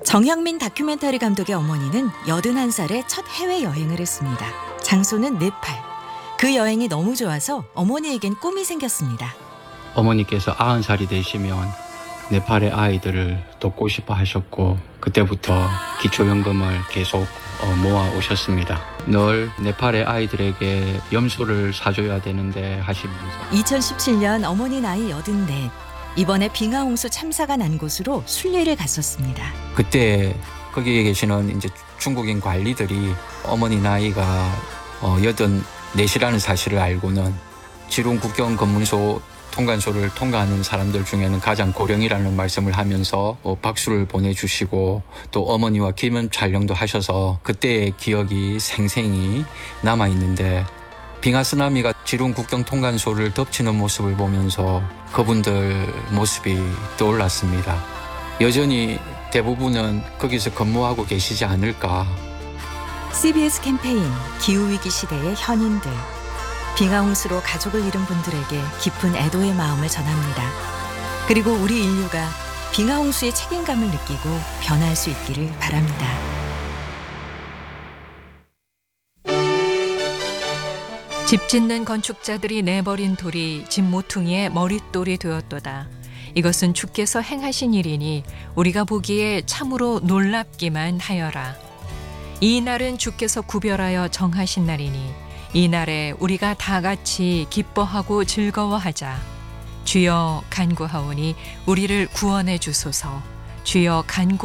정형민 다큐멘터리 감독의 어머니는 81살에 첫 해외여행을 했습니다. 장소는 네팔. 그 여행이 너무 좋아서 어머니에겐 꿈이 생겼습니다. 어머니께서 90살이 되시면 네팔의 아이들을 돕고 싶어 하셨고 그때부터 기초연금을 계속 모아 오셨습니다. 늘 네팔의 아이들에게 염소를 사줘야 되는데 하시면서 2017년 어머니 나이 84. 이번에 빙하홍수 참사가 난 곳으로 순례를 갔었습니다. 그때 거기에 계시는 이제 중국인 관리들이 어머니 나이가 84이라는 사실을 알고는 지룬 국경 검문소 통관소를 통과하는 사람들 중에는 가장 고령이라는 말씀을 하면서 박수를 보내주시고 또 어머니와 기념 촬영도 하셔서 그때의 기억이 생생히 남아있는데 빙하 쓰나미가 지룬 국경 통관소를 덮치는 모습을 보면서 그분들 모습이 떠올랐습니다. 여전히 대부분은 거기서 근무하고 계시지 않을까. CBS 캠페인 기후위기 시대의 현인들. 빙하홍수로 가족을 잃은 분들에게 깊은 애도의 마음을 전합니다. 그리고 우리 인류가 빙하홍수의 책임감을 느끼고 변화할 수 있기를 바랍니다. 집 짓는 건축자들이 내버린 돌이 집 모퉁이의 머릿돌이 되었도다. 이것은 주께서 행하신 일이니 우리가 보기에 참으로 놀랍기만 하여라. 이 날은 주께서 구별하여 정하신 날이니 이 날에 우리가 다 같이 기뻐하고 즐거워하자. 주여 간구하오니 우리를 구원해 주소서. 주여 간구